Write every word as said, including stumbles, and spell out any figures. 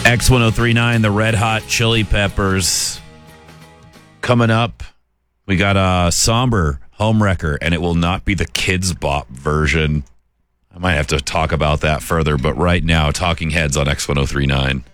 X ten thirty-nine, the Red Hot Chili Peppers. Coming up, we got a somber homewrecker, and it will not be the Kids Bop version. I might have to talk about that further, but right now, Talking Heads on X ten thirty-nine.